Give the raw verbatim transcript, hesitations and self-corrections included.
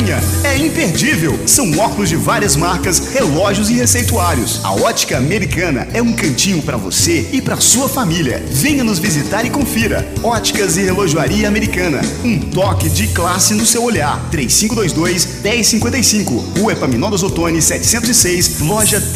Alemanha. É imperdível. São óculos de várias marcas, relógios e receituários. A Ótica Americana é um cantinho para você e para sua família. Venha nos visitar e confira. Óticas e Relojoaria Americana. Um toque de classe no seu olhar. três cinco dois dois, um zero cinco cinco. Rua Epaminondas Ottoni, setecentos e seis, loja